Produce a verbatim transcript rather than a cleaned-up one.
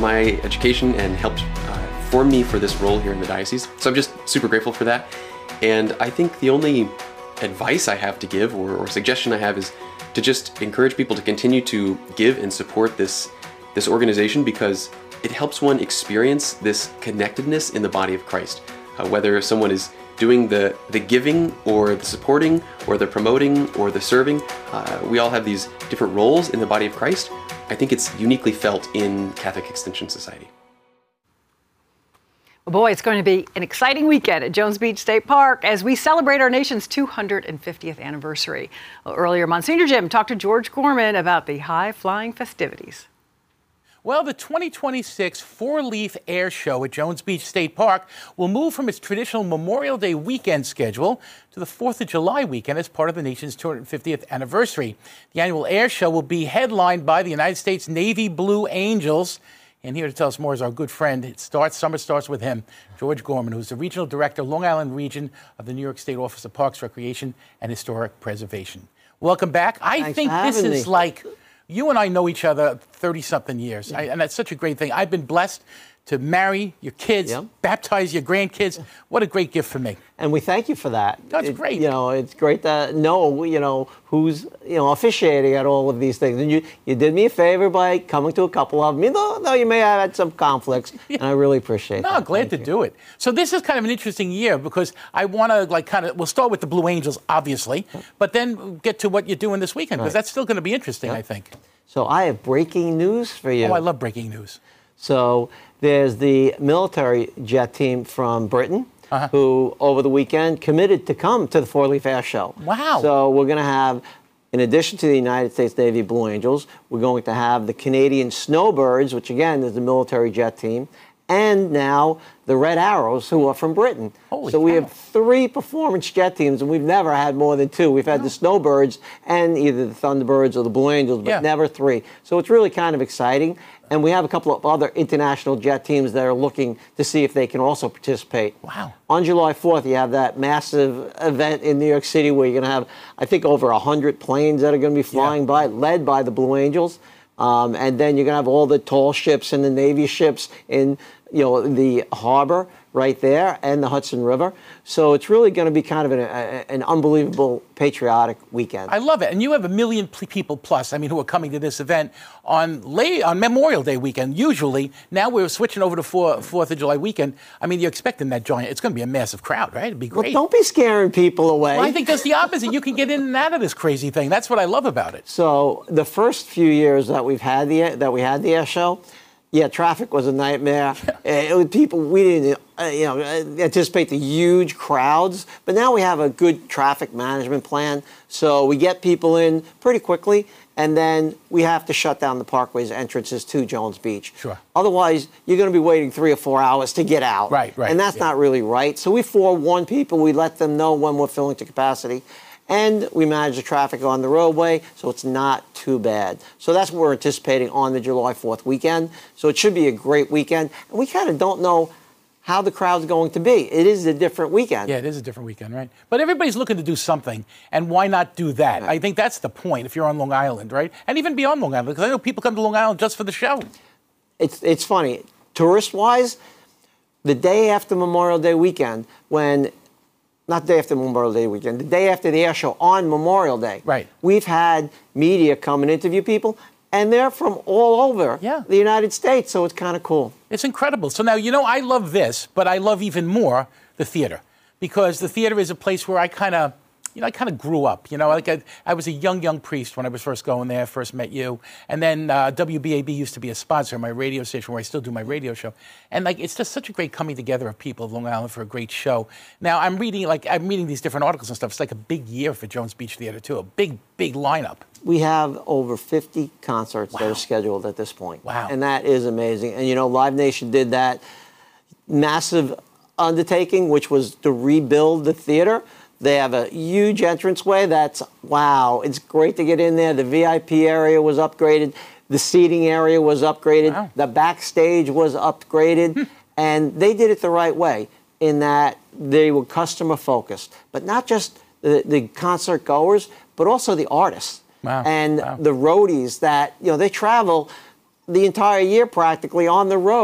my education and helped uh, form me for this role here in the diocese. So I'm just super grateful for that. And I think the only advice I have to give or, or suggestion I have is to just encourage people to continue to give and support this, this organization, because it helps one experience this connectedness in the body of Christ. Uh, whether someone is doing the, the giving or the supporting or the promoting or the serving, uh, we all have these different roles in the body of Christ. I think it's uniquely felt in Catholic Extension Society. Well, boy, it's going to be an exciting weekend at Jones Beach State Park as we celebrate our nation's two hundred fiftieth anniversary. Well, earlier, Monsignor Jim talked to George Gorman about the high-flying festivities. Well, the twenty twenty-six four-leaf air show at Jones Beach State Park will move from its traditional Memorial Day weekend schedule to the fourth of July weekend as part of the nation's two hundred fiftieth anniversary. The annual air show will be headlined by the United States Navy Blue Angels. And here to tell us more is our good friend. It starts, summer starts with him, George Gorman, who's the Regional Director, Long Island Region of the New York State Office of Parks, Recreation, and Historic Preservation. Welcome back. I Thanks think for this having is me. like... You and I know each other thirty-something years, I, and that's such a great thing. I've been blessed to marry your kids, Yep. baptize your grandkids. What a great gift for me. And we thank you for that. That's It- great. You know, it's great to know, you know, who's, you know, officiating at all of these things. And you, you did me a favor by coming to a couple of them, even though, though you may have had some conflicts, and I really appreciate No, that. glad Thank to you. do it. So this is kind of an interesting year because I want to, like, kind of, we'll start with the Blue Angels, obviously, but then get to what you're doing this weekend, because Right. that's still going to be interesting, Yep. I think. So I have breaking news for you. Oh, I love breaking news. So there's the military jet team from Britain Uh-huh. who, over the weekend, committed to come to the Four-Leaf Air Show. Wow. So we're going to have, in addition to the United States Navy Blue Angels, we're going to have the Canadian Snowbirds, which again is the military jet team, and now the Red Arrows, who are from Britain. Holy so we cow. have three performance jet teams, and we've never had more than two. We've had the Snowbirds and either the Thunderbirds or the Blue Angels, but Yeah. never three. So it's really kind of exciting. And we have a couple of other international jet teams that are looking to see if they can also participate. Wow. On July fourth, you have that massive event in New York City where you're going to have, I think, over one hundred planes that are going to be flying Yeah. by, led by the Blue Angels. Um, and then you're going to have all the tall ships and the Navy ships in, you know, the harbor right there and the Hudson River. So it's really going to be kind of an, a, an unbelievable patriotic weekend. I love it. And you have a million pl- people plus, I mean, who are coming to this event on late, on Memorial Day weekend, usually. Now we're switching over to four, fourth of July weekend. I mean, you're expecting that giant, it's going to be a massive crowd, right? It'd be Well, great. don't be scaring people away. Well, I think that's the opposite. You can get in and out of this crazy thing. That's what I love about it. So the first few years that we've had the that we had the air show, yeah, traffic was a nightmare. It was people we didn't uh, you know anticipate the huge crowds, but now we have a good traffic management plan. So we get people in pretty quickly, and then we have to shut down the parkway's entrances to Jones Beach. Sure. Otherwise, you're going to be waiting three or four hours to get out. Right, right, And that's yeah. not really right. So we forewarn people. We let them know when we're filling to capacity. And we manage the traffic on the roadway, so it's not too bad. So that's what we're anticipating on the July fourth weekend. So it should be a great weekend. And we kind of don't know how the crowd's going to be. It is a different weekend. Yeah, it is a different weekend, right? But everybody's looking to do something, and why not do that? I think that's the point if you're on Long Island, right? And even beyond Long Island, because I know people come to Long Island just for the show. It's, it's funny. Tourist-wise, the day after Memorial Day weekend, when... Not the day after Memorial Day weekend, the day after the air show on Memorial Day. Right. We've had media come and interview people, and they're from all over Yeah. the United States, so it's kind of cool. It's incredible. So now, you know, I love this, but I love even more the theater, because the theater is a place where I kind of, you know, I kind of grew up. You know, like I, I was a young, young priest when I was first going there, first met you. And then uh, W B A B used to be a sponsor of my radio station where I still do my radio show. And, like, it's just such a great coming together of people of Long Island for a great show. Now, I'm reading, like, I'm reading these different articles and stuff. It's like a big year for Jones Beach Theater, too. A big, big lineup. We have over fifty concerts that Wow. are scheduled at this point. Wow. And that is amazing. And, you know, Live Nation did that massive undertaking, which was to rebuild the theater. They have a huge entranceway. That's, wow, it's great to get in there. The V I P area was upgraded. The seating area was upgraded. Wow. The backstage was upgraded. And they did it the right way in that they were customer focused. But not just the, the concert goers, but also the artists. Wow. And Wow. the roadies that, you know, they travel the entire year practically on the road.